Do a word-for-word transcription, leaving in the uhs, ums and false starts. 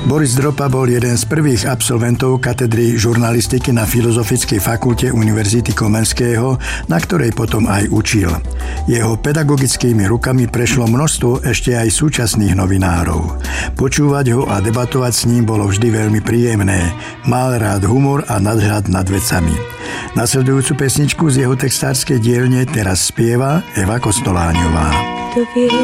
Boris Dropa bol jeden z prvých absolventov katedry žurnalistiky na Filozofickej fakulte Univerzity Komenského, na ktorej potom aj učil. Jeho pedagogickými rukami prešlo množstvo ešte aj súčasných novinárov. Počúvať ho a debatovať s ním bolo vždy veľmi príjemné. Mal rád humor a nadhľad nad vecami. Nasledujúcu pesničku z jeho textárskej dielne teraz spieva Eva Kostoláňová.